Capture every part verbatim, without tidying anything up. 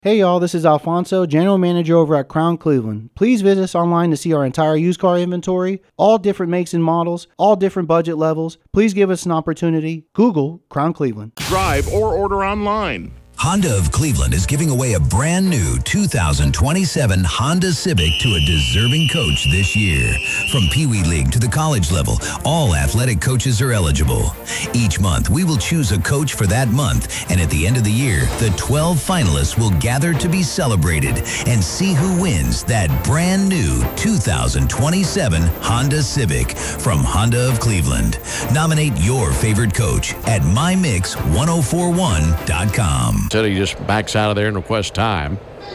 Hey y'all, this is Alfonso, General Manager over at Crown Cleveland. Please visit us online to see our entire used car inventory, all different makes and models, all different budget levels. Please give us an opportunity. Google Crown Cleveland. Drive or order online. Honda of Cleveland is giving away a brand new two thousand twenty-seven Honda Civic to a deserving coach this year. From Pee Wee League to the college level, all athletic coaches are eligible. Each month, we will choose a coach for that month, and at the end of the year, the twelve finalists will gather to be celebrated and see who wins that brand new two thousand twenty-seven Honda Civic from Honda of Cleveland. Nominate your favorite coach at my mix one oh four one dot com. Said he just backs out of there and requests time.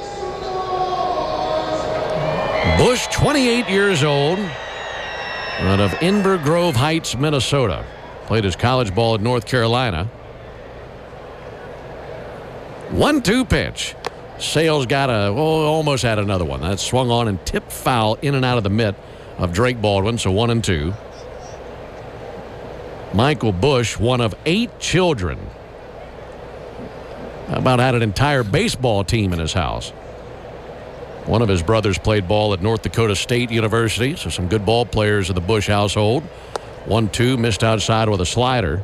Bush, twenty-eight years old, out of Inver Grove Heights, Minnesota. Played his college ball at North Carolina. one two pitch. Sales got a, oh, almost had another one. That swung on and tipped foul in and out of the mitt of Drake Baldwin, so one and two. Michael Bush, one of eight children. About had an entire baseball team in his house. One of his brothers played ball at North Dakota State University, so some good ball players of the Bush household. one two, missed outside with a slider.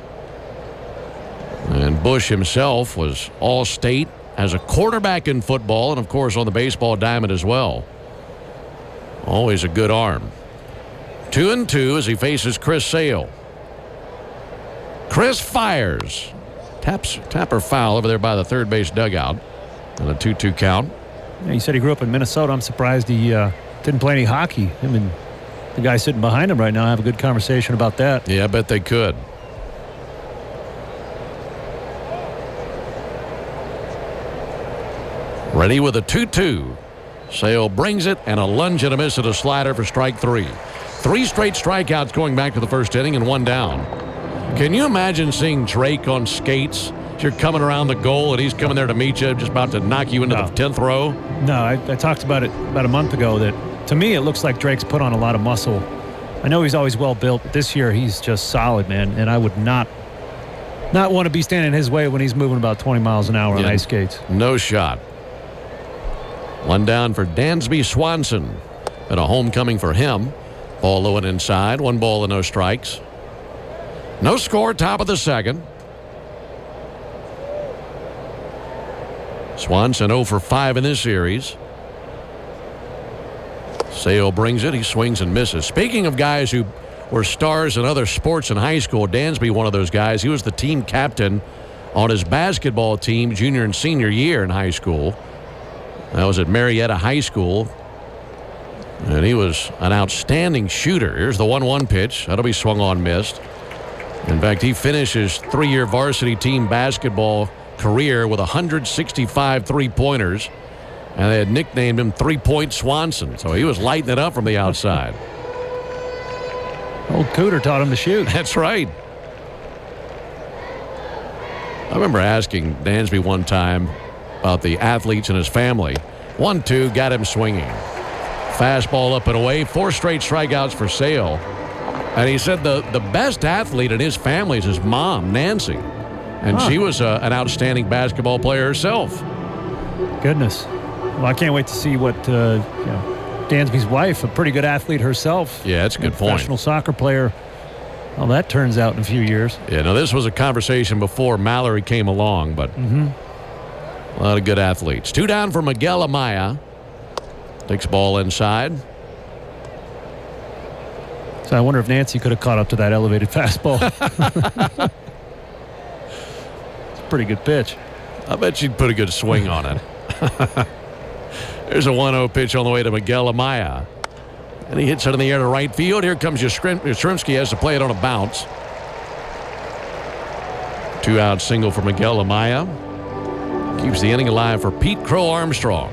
And Bush himself was all-state as a quarterback in football and, of course, on the baseball diamond as well. Always a good arm. Two and two as he faces Chris Sale. Chris fires. Taps, tapper foul over there by the third base dugout. And a two two count. Yeah, he said he grew up in Minnesota. I'm surprised he uh, didn't play any hockey. Him and the guy sitting behind him right now have a good conversation about that. Yeah, I bet they could. Ready with a two two. Sale brings it, and a lunge and a miss at a slider for strike three. Three straight strikeouts going back to the first inning and one down. Can you imagine seeing Drake on skates? You're coming around the goal, and he's coming there to meet you, just about to knock you into no. the tenth row? No, I, I talked about it about a month ago that, to me, it looks like Drake's put on a lot of muscle. I know he's always well built, but this year he's just solid, man, and I would not not want to be standing in his way when he's moving about twenty miles an hour yeah, on ice skates. No shot. One down for Dansby Swanson. And a homecoming for him. Ball low and inside. One ball and no strikes. No score, top of the second. Swanson oh for five in this series. Sale brings it. He swings and misses. Speaking of guys who were stars in other sports in high school, Dansby, one of those guys. He was the team captain on his basketball team junior and senior year in high school. That was at Marietta High School. And he was an outstanding shooter. Here's the one one pitch. That'll be swung on, missed. In fact, he finished his three-year varsity team basketball career with one hundred sixty-five three-pointers, and they had nicknamed him Three-Point Swanson. So he was lighting it up from the outside. Old Cooter taught him to shoot. That's right. I remember asking Dansby one time about the athletes in his family. one two, got him swinging. Fastball up and away. Four straight strikeouts for Sale. And he said the, the best athlete in his family is his mom, Nancy. And huh. she was a, an outstanding basketball player herself. Goodness. Well, I can't wait to see what uh, you know, Dansby's wife, a pretty good athlete herself. Yeah, that's a good point. Professional soccer player. Well, that turns out in a few years. Yeah, now this was a conversation before Mallory came along, but mm-hmm. a lot of good athletes. Two down for Miguel Amaya. Takes ball inside. So I wonder if Nancy could have caught up to that elevated fastball. It's a pretty good pitch. I bet she'd put a good swing on it. There's a one oh pitch on the way to Miguel Amaya. And he hits it in the air to right field. Here comes Yastrzemski, has to play it on a bounce. Two out single for Miguel Amaya. Keeps the inning alive for Pete Crow Armstrong.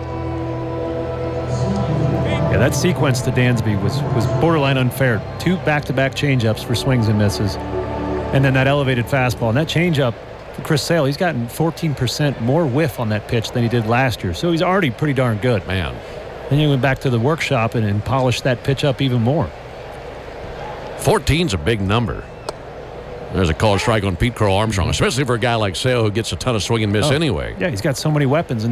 Yeah, that sequence to Dansby was, was borderline unfair. Two back-to-back changeups for swings and misses. And then that elevated fastball. And that changeup for Chris Sale, he's gotten fourteen percent more whiff on that pitch than he did last year. So he's already pretty darn good. Man. Then he went back to the workshop and, and polished that pitch up even more. fourteen's a big number. There's a call strike on Pete Crow Armstrong, especially for a guy like Sale who gets a ton of swing and miss oh, anyway. Yeah, he's got so many weapons. And